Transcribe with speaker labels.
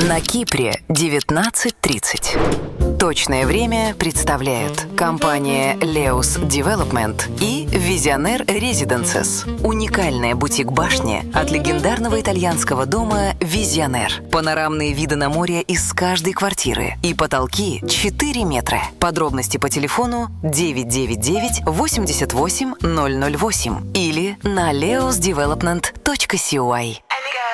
Speaker 1: На Кипре 19:30. Точное время представляют компания Leos Development и Visionaire Residences. Уникальная бутик-башня от легендарного итальянского дома Visionaire. Панорамные виды на море из каждой квартиры и потолки 4 метра. Подробности по телефону 999 88 008 или на leosdevelopment.coy.